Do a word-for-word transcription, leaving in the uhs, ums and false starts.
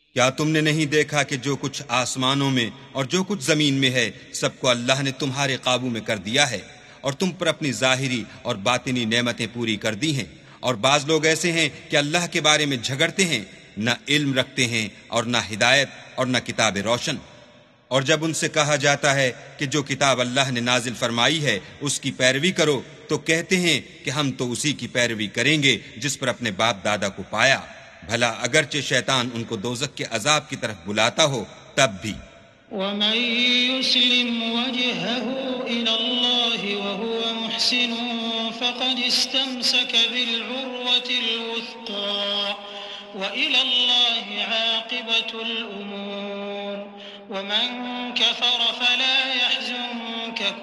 क्या तुमने नहीं देखा कि जो कुछ आसमानों में और जो कुछ जमीन में है सबको अल्लाह ने तुम्हारे काबू में कर दिया है और तुम पर अपनी जाहिरी और बातिनी नेमतें पूरी कर दी हैं। और बाज लोग ऐसे हैं कि अल्लाह के बारे में झगड़ते हैं, न इल्म रखते हैं और न हिदायत और न किताब रोशन। और जब उनसे कहा जाता है कि जो किताब अल्लाह ने नाजिल फरमाई है उसकी पैरवी करो, तो कहते हैं कि हम तो उसी की पैरवी करेंगे जिस पर अपने बाप दादा को पाया। भला अगरचे शैतान उनको दोज़ख के अजाब की तरफ बुलाता हो तब भी। वमन युस्लिम वजहहु इलल्लाहि वहुव मुहसिन फक़द इस्तमसक बिलउर्वतिल वुस्क़ा व इलल्लाहि आक़िबतुल उमूर वमन कफ़र फला यहज़ुनक